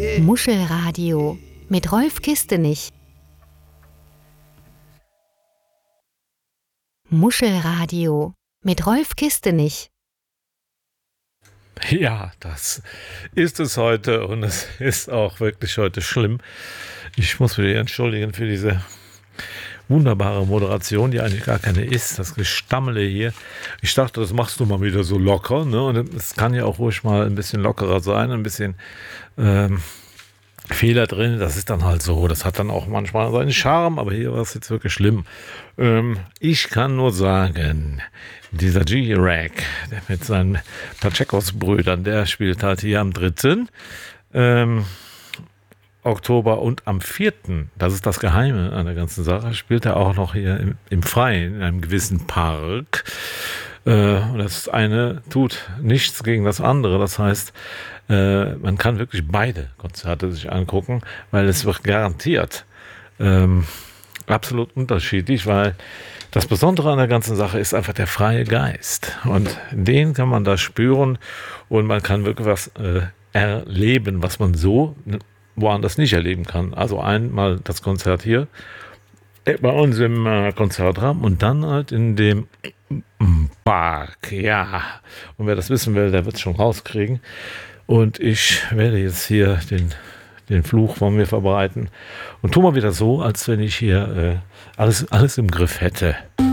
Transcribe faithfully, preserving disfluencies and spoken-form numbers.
Muschelradio mit Rolf Kistenich. Muschelradio mit Rolf Kistenich. Ja, das ist es heute und es ist auch wirklich heute schlimm. Ich muss mich entschuldigen für diese wunderbare Moderation, die eigentlich gar keine ist, das Gestammele hier. Ich dachte, das machst du mal wieder so locker, ne? Und es kann ja auch ruhig mal ein bisschen lockerer sein, ein bisschen ähm, Fehler drin, das ist dann halt so, das hat dann auch manchmal seinen Charme, aber hier war es jetzt wirklich schlimm. Ähm, ich kann nur sagen, dieser G-Rack, der mit seinen Pachecos-Brüdern, der spielt halt hier am dritten Ähm, Oktober und am vierten Das ist das Geheime an der ganzen Sache, spielt er auch noch hier im, im Freien, in einem gewissen Park. Äh, und das eine tut nichts gegen das andere. Das heißt, äh, man kann wirklich beide Konzerte sich angucken, weil es wird garantiert ähm, absolut unterschiedlich, weil das Besondere an der ganzen Sache ist einfach der freie Geist. Und den kann man da spüren und man kann wirklich was äh, erleben, was man so woanders nicht erleben kann. Also einmal das Konzert hier bei uns im äh, Konzertraum und dann halt in dem Park, ja. Und wer das wissen will, der wird es schon rauskriegen. Und ich werde jetzt hier den, den Fluch von mir verbreiten und tu mal wieder so, als wenn ich hier äh, alles, alles im Griff hätte.